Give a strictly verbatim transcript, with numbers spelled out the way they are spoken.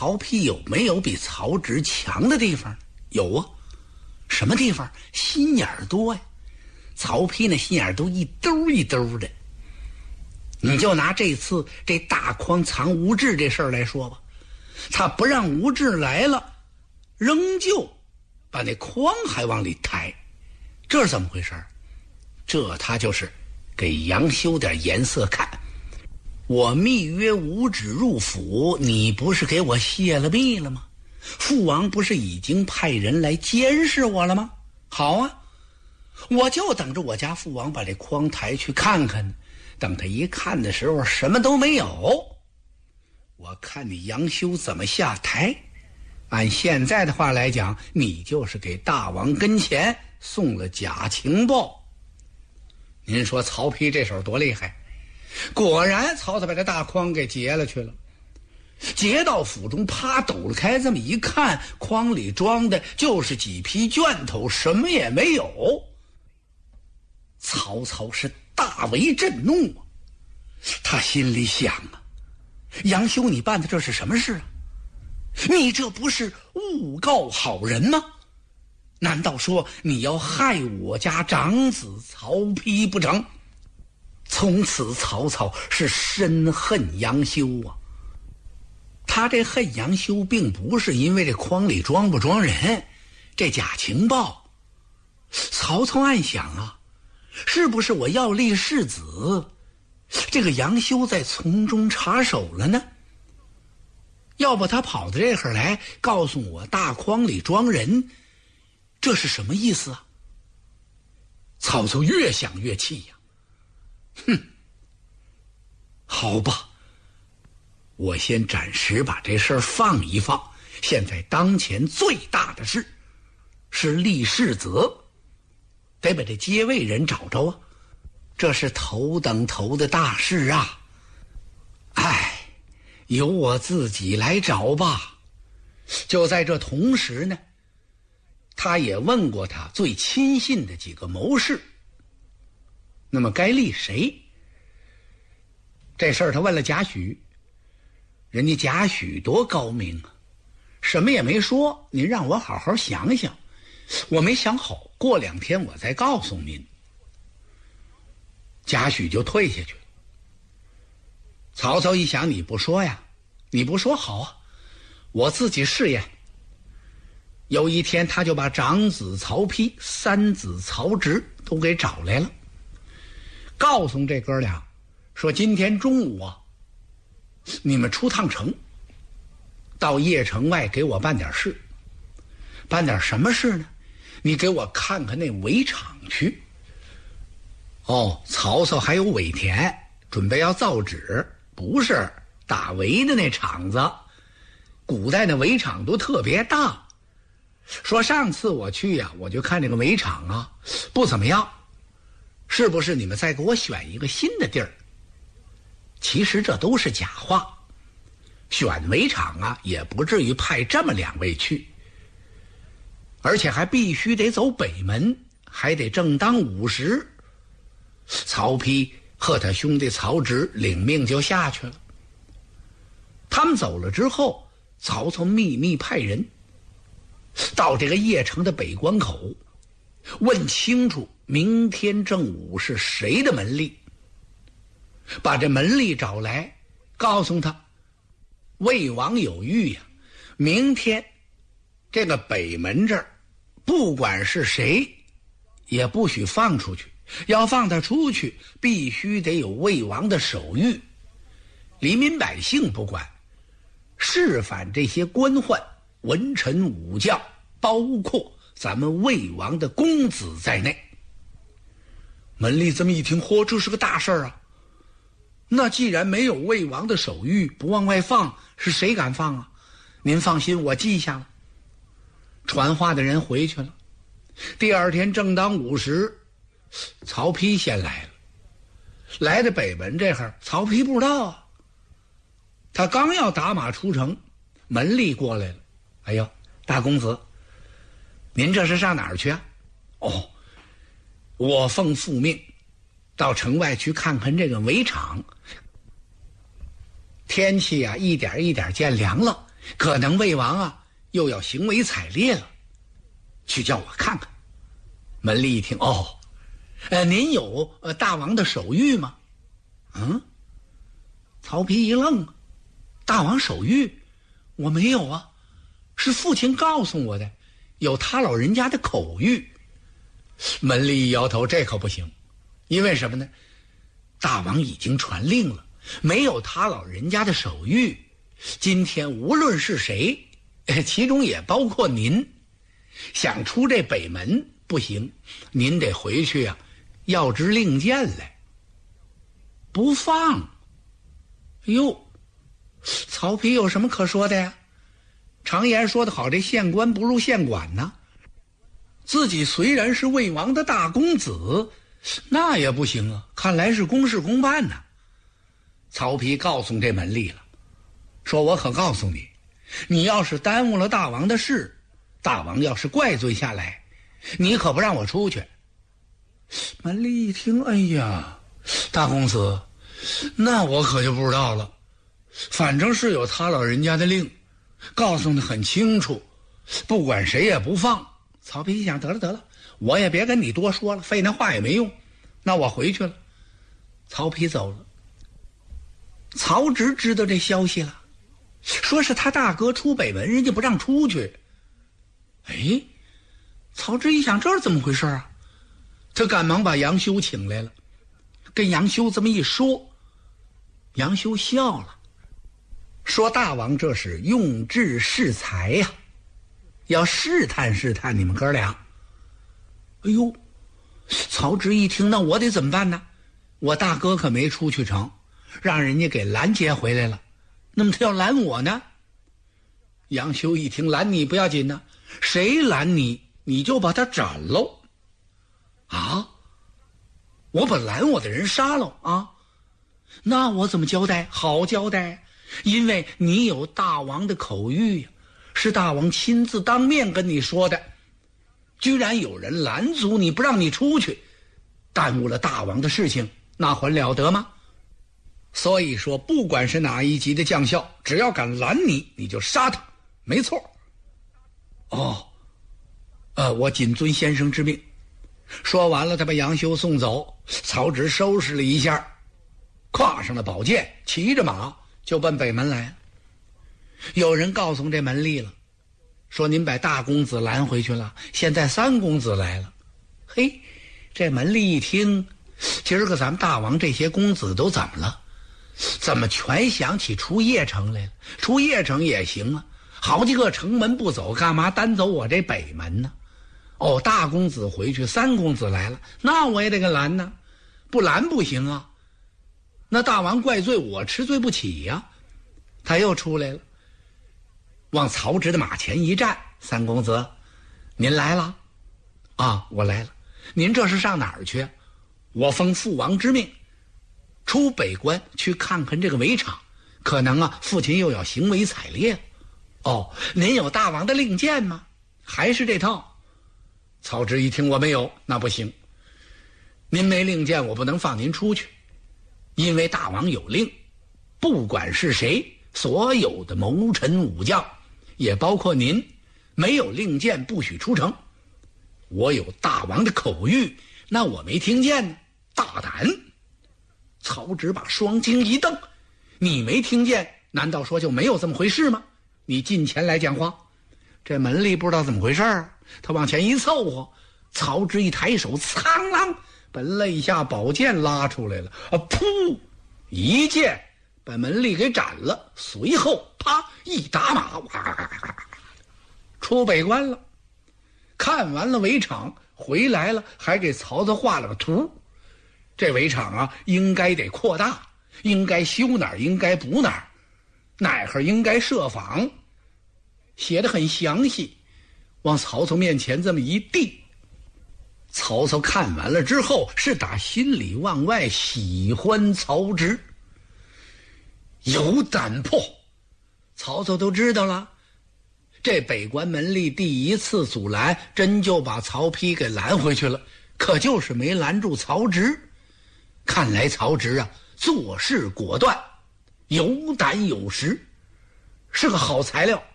曹丕有没有比曹植强的地方？有啊。什么地方？心眼儿多呀。曹丕那心眼儿都一兜一兜的。你就拿这次这大筐藏吴质这事儿来说吧，他不让吴质来了，仍旧把那筐还往里抬，这是怎么回事？这他就是给杨修点颜色看。我密约吴质入府，你不是给我泄了密了吗？父王不是已经派人来监视我了吗？好啊，我就等着我家父王把这筐抬去看看，等他一看的时候什么都没有，我看你杨修怎么下台。按现在的话来讲，你就是给大王跟前送了假情报。您说曹丕这手多厉害？果然曹操把这大筐给劫了去了，劫到府中，啪抖了开，这么一看，筐里装的就是几匹卷头，什么也没有。曹操是大为震怒啊，他心里想啊，杨修你办的这是什么事啊？你这不是诬告好人吗？难道说你要害我家长子曹丕不成？从此曹操是深恨杨修啊。他这恨杨修并不是因为这筐里装不装人，这假情报。曹操暗想啊，是不是我要立世子，这个杨修在从中插手了呢？要不他跑到这儿来告诉我大筐里装人，这是什么意思啊？曹操越想越气呀、啊，哼，好吧，我先暂时把这事儿放一放。现在当前最大的事是立世子，得把这接位人找着啊，这是头等头的大事啊。哎，由我自己来找吧。就在这同时呢，他也问过他最亲信的几个谋士，那么该立谁？这事儿他问了贾诩，人家贾诩多高明啊，什么也没说，您让我好好想想，我没想好，过两天我再告诉您。贾诩就退下去了。曹操一想，你不说呀，你不说好啊，我自己试验。有一天他就把长子曹丕、三子曹植都给找来了，告诉这哥俩说，今天中午啊，你们出趟城，到邺城外给我办点事。办点什么事呢？你给我看看那围场去。哦，曹操还有围田，准备要造纸，不是打围的那场子。古代的围场都特别大。说上次我去呀、啊，我就看这个围场啊，不怎么样，是不是你们再给我选一个新的地儿？其实这都是假话，选围场啊，也不至于派这么两位去，而且还必须得走北门，还得正当午时。曹丕和他兄弟曹植领命就下去了。他们走了之后，曹操秘密派人到这个邺城的北关口，问清楚明天正午是谁的门吏，把这门吏找来，告诉他魏王有谕呀，明天这个北门这儿不管是谁也不许放出去，要放他出去必须得有魏王的手谕。黎民百姓不管，是反这些官宦文臣武将，包括咱们魏王的公子在内。门吏这么一听，嚯，这是个大事儿啊！那既然没有魏王的手谕，不往外放，是谁敢放啊？您放心，我记下了。传话的人回去了。第二天正当午时，曹丕先来了。来到北门这会儿，曹丕不知道啊。他刚要打马出城，门吏过来了。哎呦，大公子，您这是上哪儿去啊？哦，我奉父命到城外去看看这个围场。天气啊一点一点见凉了， 可能魏王啊又要行为采猎了，去叫我看看。门吏一听，哦，呃，您有呃大王的手谕吗？嗯，曹丕一愣，大王手谕我没有啊，是父亲告诉我的，有他老人家的口谕。门吏一摇头，这可不行，因为什么呢？大王已经传令了，没有他老人家的手谕，今天无论是谁，其中也包括您，想出这北门不行，您得回去啊，要支令箭来，不放。哎呦，曹丕有什么可说的呀？常言说得好，这县官不如县管呢。自己虽然是魏王的大公子，那也不行啊，看来是公事公办呢。曹丕告诉这门吏了，说我可告诉你，你要是耽误了大王的事，大王要是怪罪下来，你可不让我出去。门吏一听，哎呀，大公子，那我可就不知道了，反正是有他老人家的令，告诉的很清楚，不管谁也不放。曹丕一想，得了得了，我也别跟你多说了，费那话也没用，那我回去了。曹丕走了。曹植知道这消息了，说是他大哥出北门，人家不让出去。哎，曹植一想，这是怎么回事啊？他赶忙把杨修请来了，跟杨修这么一说，杨修笑了，说大王这是用智试才呀、啊，要试探试探你们哥俩。哎呦，曹植一听，那我得怎么办呢？我大哥可没出去成，让人家给拦截回来了，那么他要拦我呢？杨修一听，拦你不要紧呢，谁拦你你就把他斩喽。啊，我把拦我的人杀了啊，那我怎么交代？好交代，因为你有大王的口谕呀，是大王亲自当面跟你说的，居然有人拦阻你不让你出去，耽误了大王的事情，那还了得吗？所以说不管是哪一级的将校，只要敢拦你，你就杀他，没错。哦，呃，我谨遵先生之命。说完了，他把杨修送走，曹植收拾了一下，挎上了宝剑，骑着马就奔北门来了。有人告诉这门吏了，说您把大公子拦回去了，现在三公子来了。嘿，这门吏一听，今儿个咱们大王这些公子都怎么了？怎么全想起出邺城来了？出邺城也行啊，好几个城门不走，干嘛单走我这北门呢？哦，大公子回去，三公子来了，那我也得给拦呢，不拦不行啊。那大王怪罪我，吃罪不起呀、啊。他又出来了，往曹植的马前一站，三公子，您来了？啊，我来了。您这是上哪儿去？我奉父王之命，出北关去看看这个围场，可能啊，父亲又要行为采猎。哦，您有大王的令箭吗？还是这套？曹植一听，我没有，那不行，您没令箭，我不能放您出去，因为大王有令，不管是谁，所有的谋臣武将，也包括您，没有令箭不许出城。我有大王的口谕，那我没听见呢，大胆！曹植把双睛一瞪，你没听见，难道说就没有这么回事吗？你近前来讲话。这门吏不知道怎么回事啊，他往前一凑合，曹植一抬手，苍啷，把肋下宝剑拉出来了，啊，噗，一剑把门吏给斩了，随后啪一打马，哇，出北关了。看完了围场回来了，还给曹操画了个图，这围场啊应该得扩大，应该修哪儿，应该补哪儿，哪儿应该设防，写得很详细，往曹操面前这么一递。曹操看完了之后，是打心里往外喜欢曹植，有胆魄。曹操都知道了，这北关门吏第一次阻拦，真就把曹丕给拦回去了，可就是没拦住曹植。看来曹植啊，做事果断，有胆有识。 是个好材料。